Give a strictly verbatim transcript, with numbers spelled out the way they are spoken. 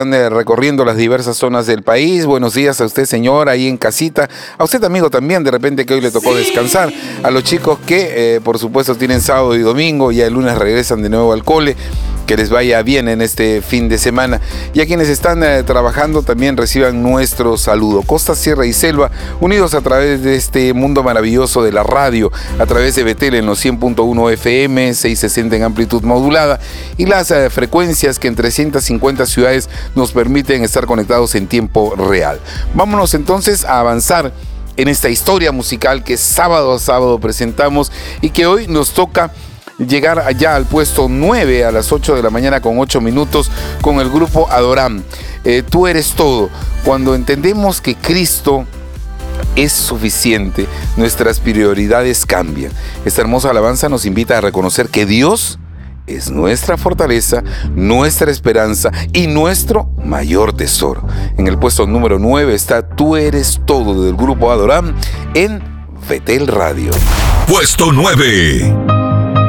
recorriendo las diversas zonas del país. Buenos días a usted, señor, ahí en casita. A usted, amigo, también, de repente que hoy le tocó sí. descansar. A los chicos que, eh, por supuesto, tienen sábado y domingo y el lunes regresan de nuevo al cole. Que les vaya bien en este fin de semana. Y a quienes están eh, trabajando también reciban nuestro saludo. Costa, Sierra y Selva, unidos a través de este mundo maravilloso de la radio, a través de Betel en los cien punto uno F M, seiscientos sesenta en amplitud modulada, y las eh, frecuencias que en trescientas cincuenta ciudades nos permiten estar conectados en tiempo real. Vámonos entonces a avanzar en esta historia musical que sábado a sábado presentamos y que hoy nos toca llegar allá al puesto nueve a las ocho de la mañana con ocho minutos con el grupo Adoram. Eh, tú eres todo. Cuando entendemos que Cristo es suficiente, nuestras prioridades cambian. Esta hermosa alabanza nos invita a reconocer que Dios es nuestra fortaleza, nuestra esperanza y nuestro mayor tesoro. En el puesto número nueve está Tú eres todo del grupo Adoram en Betel Radio. Puesto nueve.